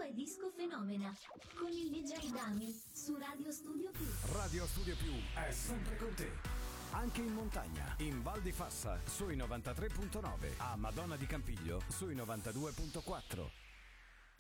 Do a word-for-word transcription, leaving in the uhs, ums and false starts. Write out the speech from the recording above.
è Disco Fenomena con il D J Dami su Radio Studio Più. Radio Studio Più è sempre con te. Anche in montagna, in Val di Fassa sui novantatré virgola nove, a Madonna di Campiglio sui novantadue virgola quattro.